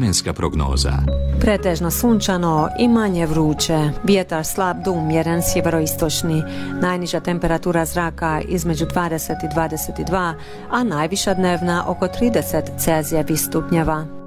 vremenska prognoza. Pretežno sunčano i manje vruće. Vjetar slab do umjeren sjeveroistočni. Najniža temperatura zraka između 20 i 22, a najviša dnevna oko 30 celzijevih stupnjeva.